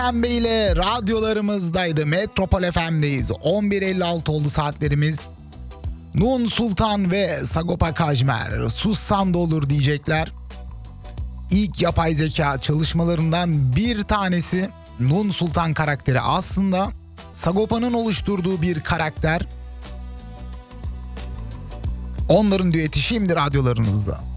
Pembe ile radyolarımızdaydı. Metropol FM'deyiz. 11.56 oldu saatlerimiz. Nun Sultan ve Sagopa Kajmer sussan da olur diyecekler. İlk yapay zeka çalışmalarından bir tanesi Nun Sultan karakteri aslında Sagopa'nın oluşturduğu bir karakter. Onların düeti şimdi radyolarınızda.